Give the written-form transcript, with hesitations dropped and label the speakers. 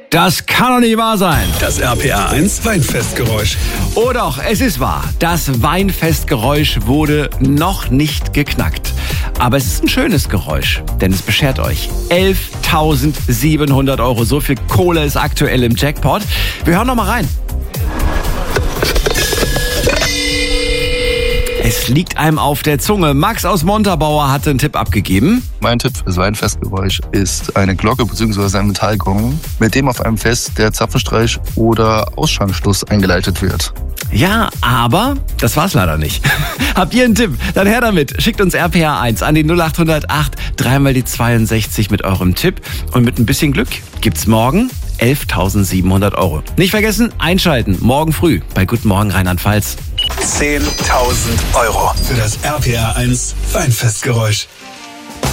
Speaker 1: Das kann doch nicht wahr sein.
Speaker 2: Das RPA 1 Weinfestgeräusch.
Speaker 1: Oh doch, es ist wahr. Das Weinfestgeräusch wurde noch nicht geknackt. Aber es ist ein schönes Geräusch, denn es beschert euch 11.700 Euro. So viel Kohle ist aktuell im Jackpot. Wir hören noch mal rein. Es liegt einem auf der Zunge. Max aus Montabaur hatte einen Tipp abgegeben.
Speaker 3: Mein Tipp für das Weinfestgeräusch ist eine Glocke bzw. ein Metallgong, mit dem auf einem Fest der Zapfenstreich oder Ausschankschluss eingeleitet wird.
Speaker 1: Ja, aber das war's leider nicht. Habt ihr einen Tipp? Dann her damit. Schickt uns RPA 1 an die 0808 3 die 62 mit eurem Tipp. Und mit ein bisschen Glück gibt's morgen 11.700 Euro. Nicht vergessen, einschalten. Morgen früh bei Guten Morgen Rheinland-Pfalz.
Speaker 2: 10.000 Euro für das RPA 1 Weinfestgeräusch.